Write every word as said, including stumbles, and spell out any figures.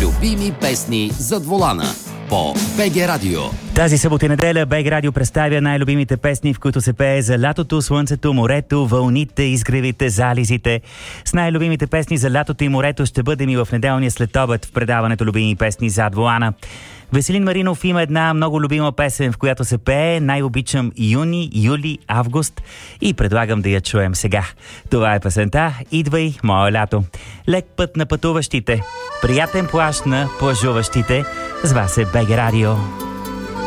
Любими песни зад волана по БГ Радио. Тази събота и неделя БГ Радио представя най-любимите песни, в които се пее за лятото, слънцето, морето, вълните, изгревите, зализите. С най-любимите песни за лятото и морето ще бъдем и в неделния следобед в предаването Любими песни зад волана. Веселин Маринов има една много любима песен, в която се пее "Най-обичам юни, юли, август" и предлагам да я чуем сега. Това е песента "Идвай, мое лято". Лек път на пътуващите, приятен плаж на плажуващите. С вас е БГ Радио.